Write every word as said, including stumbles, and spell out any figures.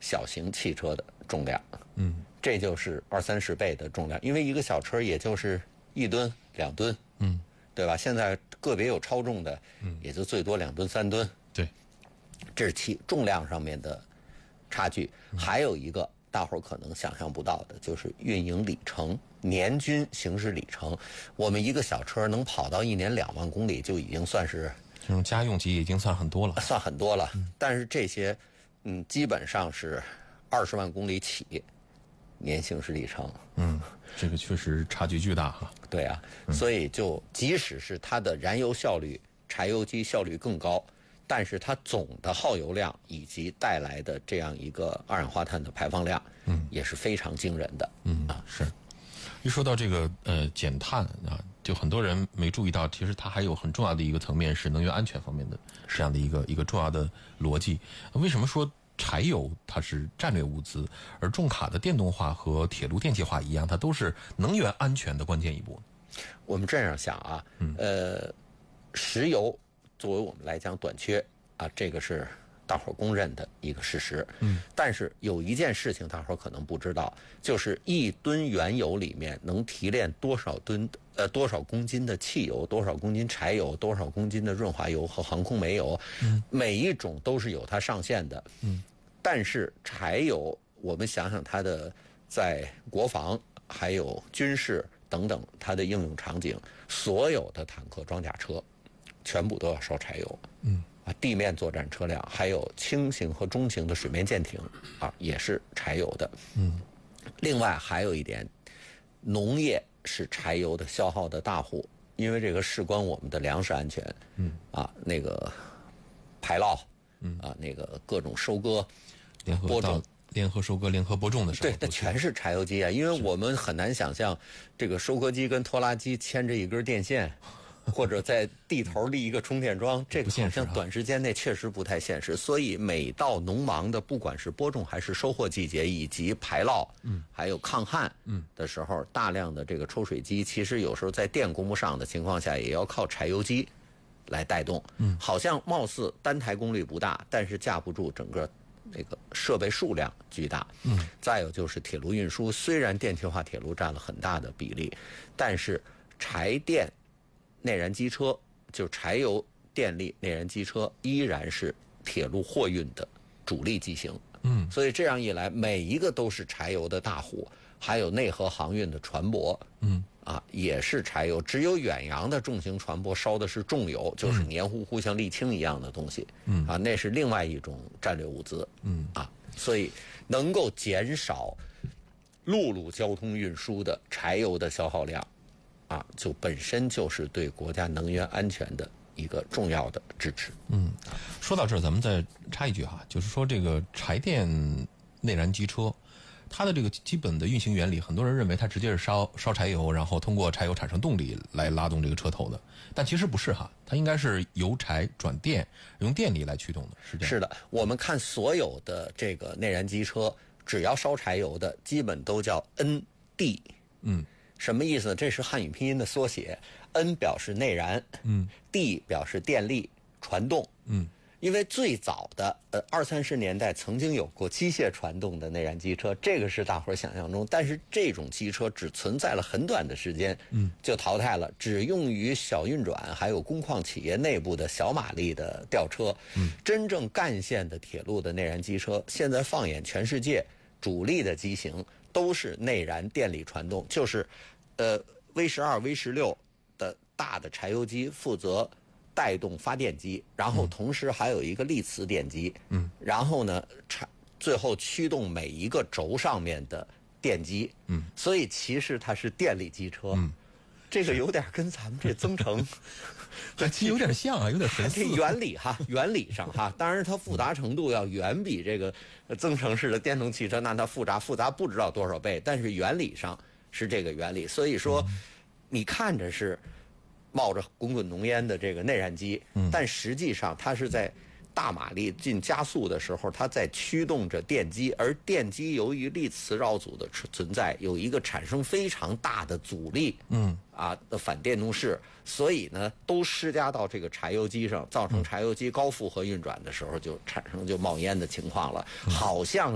小型汽车的重量。 嗯， 这就是二三十倍的重量，因为一个小车也就是一吨两吨， 嗯， 对吧？现在个别有超重的，嗯，也就最多两吨三吨。 对， 这是其重量上面的差距。嗯、还有一个大伙儿可能想象不到的，就是运营里程，年均行驶里程。我们一个小车能跑到一年两万公里，就已经算是这种家用级已经算很多了， 算很多了。嗯、但是这些，嗯，基本上是二十万公里起。年行驶里程， 嗯，这个确实差距巨大哈。 对啊，嗯、所以就即使是它的燃油效率，柴油机效率更高，但是它总的耗油量以及带来的这样一个二氧化碳的排放量，嗯，也是非常惊人的。 嗯啊，是。一说到这个呃减碳啊，就很多人没注意到，其实它还有很重要的一个层面是能源安全方面的这样的一个一个重要的逻辑。为什么说柴油它是战略物资，而重卡的电动化和铁路电气化一样，它都是能源安全的关键一步？ 我们这样想啊，嗯、呃，石油作为我们来讲短缺啊，这个是大伙儿公认的一个事实。嗯，但是有一件事情大伙儿可能不知道，就是一吨原油里面能提炼多少吨呃多少公斤的汽油，多少公斤柴油，多少公斤的润滑油和航空煤油，嗯，每一种都是有它上限的。嗯，但是柴油，我们想想它的在国防还有军事等等它的应用场景，所有的坦克、装甲车全部都要烧柴油。嗯。啊，地面作战车辆，还有轻型和中型的水面舰艇，啊，也是柴油的。嗯，另外还有一点，农业是柴油的消耗的大户，因为这个事关我们的粮食安全。嗯，啊，那个排涝，嗯，啊，那个各种收割、 联合播种、联合收割、联合播种的时候， 对，那全是柴油机啊，因为我们很难想象这个收割机跟拖拉机牵着一根电线。或者在地头立一个充电桩，这个好像短时间内确实不太现实。所以每到农忙的，不管是播种还是收获季节，以及排涝，嗯，还有抗旱，嗯的时候，大量的这个抽水机，其实有时候在电供不上的情况下，也要靠柴油机来带动。嗯，好像貌似单台功率不大，但是架不住整个这个设备数量巨大。嗯，再有就是铁路运输，虽然电气化铁路占了很大的比例，但是柴电内燃机车，就柴油电力内燃机车依然是铁路货运的主力机型。嗯，所以这样一来，每一个都是柴油的大户，还有内河航运的船舶，嗯，啊，也是柴油。只有远洋的重型船舶烧的是重油，就是黏糊糊像沥青一样的东西。嗯，啊，那是另外一种战略物资。嗯，啊，所以能够减少陆路交通运输的柴油的消耗量。啊，就本身就是对国家能源安全的一个重要的支持。 嗯，说到这儿，咱们再插一句哈，就是说这个柴电内燃机车，它的这个基本的运行原理，很多人认为它直接是烧烧柴油，然后通过柴油产生动力来拉动这个车头的，但其实不是哈，它应该是由柴转电，用电力来驱动的，是这样。 是的，我们看所有的这个内燃机车，只要烧柴油的，基本都叫 N D。嗯。什么意思呢？这是汉语拼音的缩写 ，N 表示内燃，嗯 ，D 表示电力传动，嗯，因为最早的呃二三十年代曾经有过机械传动的内燃机车，这个是大伙儿想象中，但是这种机车只存在了很短的时间，嗯，就淘汰了，只用于小运转还有工矿企业内部的小马力的吊车，嗯，真正干线的铁路的内燃机车，现在放眼全世界，主力的机型都是内燃电力传动，就是，呃 V 十二、V 十六的大的柴油机负责带动发电机，然后同时还有一个力磁电机，嗯，然后呢，柴最后驱动每一个轴上面的电机，嗯，所以其实它是电力机车，嗯，这个有点跟咱们这增程， 还其实有点像啊，有点神似。 这原理哈，原理上哈，当然它复杂程度要远比这个增程式的电动汽车那它复杂复杂不知道多少倍，但是原理上是这个原理。所以说，嗯、你看着是冒着滚滚浓烟的这个内燃机，嗯、但实际上它是在大马力进加速的时候，它在驱动着电机，而电机由于力磁绕阻的存在，有一个产生非常大的阻力，嗯啊的反电动势，所以呢，都施加到这个柴油机上，造成柴油机高负荷运转的时候，就产生就冒烟的情况了，好像